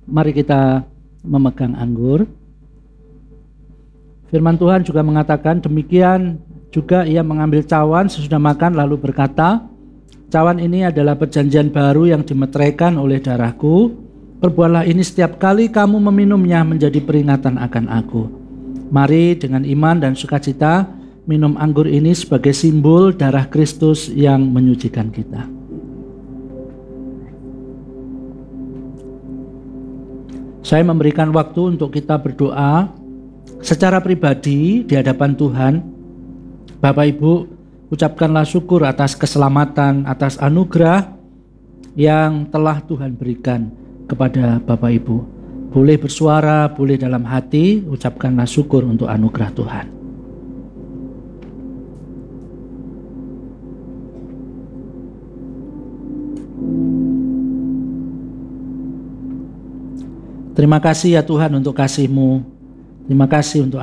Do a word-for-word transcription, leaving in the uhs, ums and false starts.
Mari kita memegang anggur. Firman Tuhan juga mengatakan demikian juga ia mengambil cawan sesudah makan lalu berkata, cawan ini adalah perjanjian baru yang dimeteraikan oleh darahku. Perbuatlah ini setiap kali kamu meminumnya menjadi peringatan akan aku. Mari dengan iman dan sukacita minum anggur ini sebagai simbol darah Kristus yang menyucikan kita. Saya memberikan waktu untuk kita berdoa secara pribadi di hadapan Tuhan. Bapak Ibu, ucapkanlah syukur atas keselamatan, atas anugerah yang telah Tuhan berikan kepada Bapak Ibu. Boleh bersuara, boleh dalam hati, ucapkanlah syukur untuk anugerah Tuhan. Terima kasih ya Tuhan untuk kasih-Mu. Terima kasih untuk